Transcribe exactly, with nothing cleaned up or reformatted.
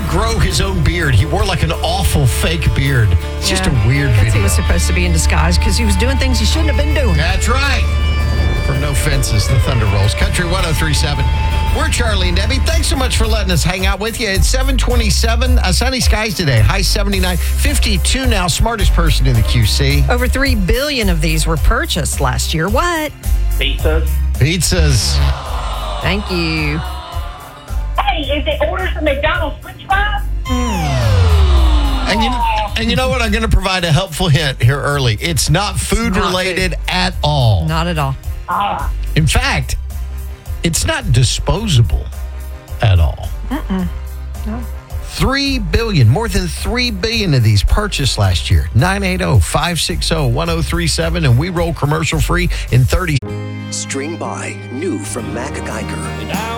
grow his own beard. He wore like an awful fake beard. It's just a weird He video. was supposed to be in disguise because he was doing things he shouldn't have been doing. That's right. From No Fences, the Thunder Rolls. Country one oh three point seven. We're Charlie and Debbie. Thanks so much for letting us hang out with you. It's seven twenty-seven. Uh, sunny skies today. High seventy-nine. fifty-two now. Smartest person in the Q C. Over three billion of these were purchased last year. What? Pizzas. Pizzas. Thank you. Hey, is it orders from McDonald's French fries? And you, and you know what? I'm going to provide a helpful hint here early. It's not food not related at all. Not at all. Ah, In fact, it's not disposable at all. Mm-mm. No. Three billion, more than three billion of these purchased last year. nine eight zero, five six zero, one zero three seven, and we roll commercial free in thirty. String by new from Mac Geiger.